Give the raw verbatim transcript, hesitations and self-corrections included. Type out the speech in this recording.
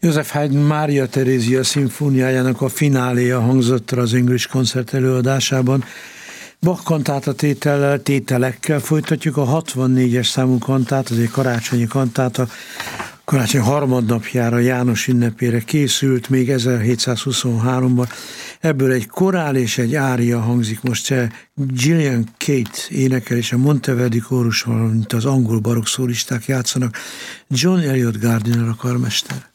Joseph Haydn Mária Terézia szimfóniájának a fináléja hangzott az English Concert előadásában. Bach kantáta tétellel, tételekkel folytatjuk a hatvannégyes számú kantát, az egy karácsonyi kantáta, karácsony harmadnapjára, János ünnepére készült még ezerhétszázhuszonháromban. Ebből egy korál és egy ária hangzik most el. Gillian Kate énekel, és a Monteverdi kórus, valamint az angol barokk szólisták játszanak. John Eliot Gardiner a karmester.